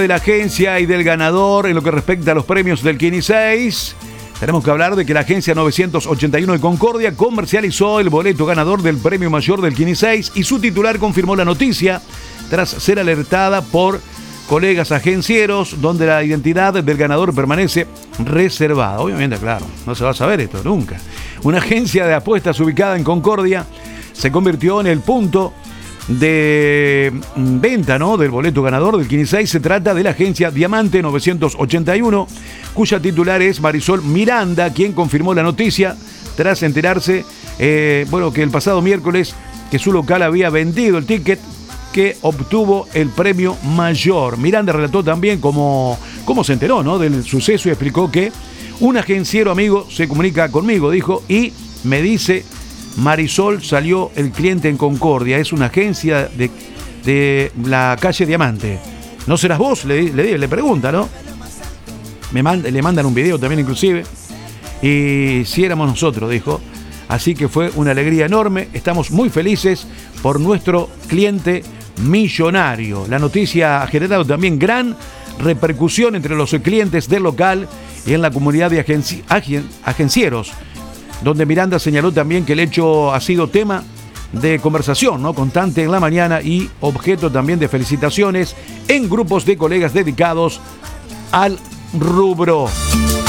De la agencia y del ganador en lo que respecta a los premios del Kini 6. Tenemos que hablar de que la agencia 981 de Concordia comercializó el boleto ganador del premio mayor del Kini 6 y su titular confirmó la noticia tras ser alertada por colegas agencieros, donde la identidad del ganador permanece reservada. Obviamente, claro, no se va a saber esto nunca. Una agencia de apuestas ubicada en Concordia se convirtió en el punto de venta, ¿no?, del boleto ganador del Kini 6. Se trata de la agencia Diamante 981, cuya titular es Marisol Miranda, quien confirmó la noticia tras enterarse, que el pasado miércoles que su local había vendido el ticket que obtuvo el premio mayor. Miranda relató también cómo se enteró, ¿no?, del suceso y explicó que un agenciero amigo se comunica conmigo, dijo, y me dice: Marisol, salió el cliente en Concordia, es una agencia de la calle Diamante. ¿No serás vos? Le pregunta, ¿no? Le mandan un video también inclusive. Y si éramos nosotros, dijo. Así que fue una alegría enorme. Estamos muy felices por nuestro cliente millonario. La noticia ha generado también gran repercusión entre los clientes del local y en la comunidad de agencieros, donde Miranda señaló también que el hecho ha sido tema de conversación, ¿no?, constante en la mañana y objeto también de felicitaciones en grupos de colegas dedicados al rubro.